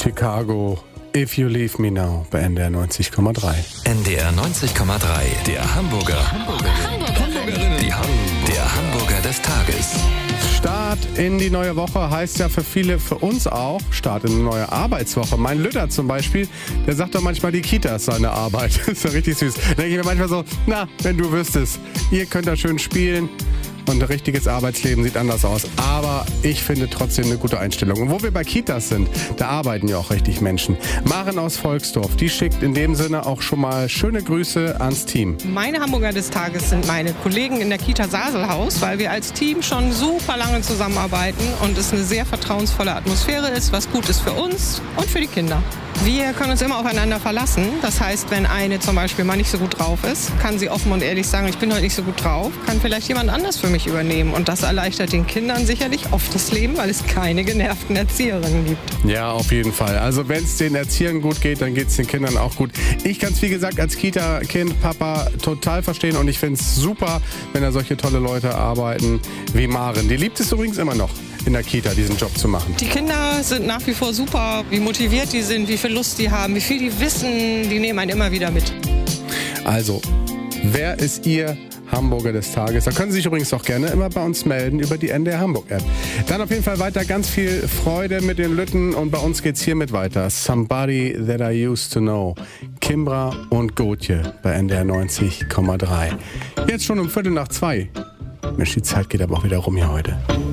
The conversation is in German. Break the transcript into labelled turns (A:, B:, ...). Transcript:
A: Chicago, If You Leave Me Now bei NDR 90,3.
B: NDR 90,3, der Hamburger. Der Hamburger des Tages.
A: Start in die neue Woche heißt ja für viele, für uns auch, Start in eine neue Arbeitswoche. Mein Lütter zum Beispiel, der sagt doch manchmal, die Kita ist seine Arbeit. Ist ja richtig süß. Da denke ich mir manchmal so, na, wenn du wüsstest, ihr könnt da schön spielen. Und ein richtiges Arbeitsleben sieht anders aus. Aber ich finde trotzdem eine gute Einstellung. Und wo wir bei Kitas sind, da arbeiten ja auch richtig Menschen. Maren aus Volksdorf, die schickt in dem Sinne auch schon mal schöne Grüße ans Team.
C: Meine Hamburger des Tages sind meine Kollegen in der Kita Saselhaus, weil wir als Team schon super lange zusammenarbeiten und es eine sehr vertrauensvolle Atmosphäre ist, was gut ist für uns und für die Kinder. Wir können uns immer aufeinander verlassen. Das heißt, wenn eine zum Beispiel mal nicht so gut drauf ist, kann sie offen und ehrlich sagen, ich bin heute nicht so gut drauf, kann vielleicht jemand anders für mich übernehmen. Und das erleichtert den Kindern sicherlich oft das Leben, weil es keine genervten Erzieherinnen gibt.
A: Ja, auf jeden Fall. Also wenn es den Erziehern gut geht, dann geht es den Kindern auch gut. Ich kann es, wie gesagt, als Kita-Kind, Papa total verstehen und ich finde es super, wenn da solche tolle Leute arbeiten wie Maren. Die liebt es übrigens immer noch, in der Kita diesen Job zu machen.
C: Die Kinder sind nach wie vor super, wie motiviert die sind, wie viel Lust die haben, wie viel die wissen, die nehmen einen immer wieder mit.
A: Also, wer ist Ihr Hamburger des Tages? Da können Sie sich übrigens auch gerne immer bei uns melden über die NDR Hamburg App. Dann auf jeden Fall weiter ganz viel Freude mit den Lütten und bei uns geht's hiermit weiter. Somebody That I Used to Know. Kimbra und Gotje bei NDR 90,3. Jetzt schon um 1:45. Mensch, die Zeit geht aber auch wieder rum hier heute.